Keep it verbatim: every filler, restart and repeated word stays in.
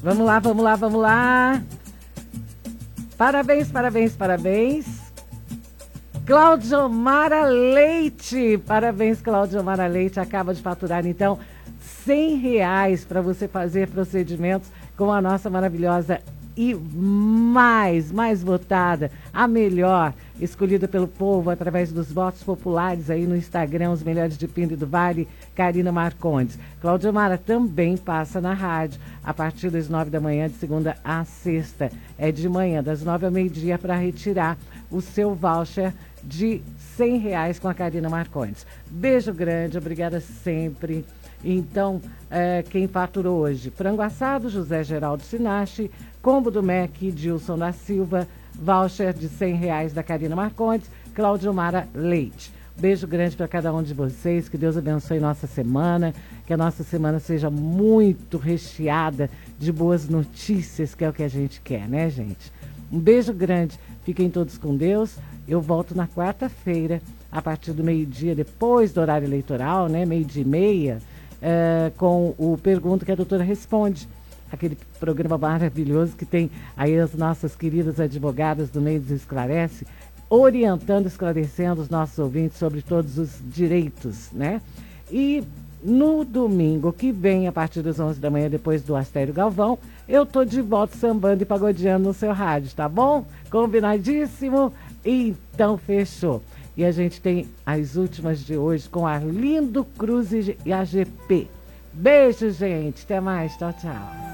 Vamos lá, vamos lá, vamos lá. Parabéns, parabéns, parabéns. Claudiomara Leite. Parabéns, Claudiomara Leite. Acaba de faturar, então, cem reais para você fazer procedimentos com a nossa maravilhosa e mais, mais votada, a melhor, escolhida pelo povo através dos votos populares aí no Instagram, os melhores de Pinda e do Vale, Karina Marcondes. Claudiomara também passa na rádio a partir das nove da manhã, de segunda a sexta. É de manhã, das nove ao meio-dia, para retirar o seu voucher de cem reais com a Karina Marcondes. Beijo grande, obrigada sempre. Então, é, quem faturou hoje? Frango assado, José Geraldo Sinache, combo do Mac, Dilson da Silva, voucher de cem reais da Karina Marcondes, Claudiomara Leite. Beijo grande para cada um de vocês, que Deus abençoe nossa semana, que a nossa semana seja muito recheada de boas notícias, que é o que a gente quer, né, gente? Um beijo grande, fiquem todos com Deus. Eu volto na quarta-feira, a partir do meio-dia, depois do horário eleitoral, né, meio-dia e meia, Uh, com o Pergunta que a Doutora Responde, aquele programa maravilhoso que tem aí as nossas queridas advogadas do Meio do Esclarece, orientando, esclarecendo os nossos ouvintes sobre todos os direitos, né? E no domingo que vem, a partir das onze da manhã, depois do Astério Galvão, eu tô de volta sambando e pagodeando no seu rádio, tá bom? Combinadíssimo? Então, fechou. E a gente tem as últimas de hoje com Arlindo Cruz e a G P. Beijo, gente. Até mais. Tchau, tchau.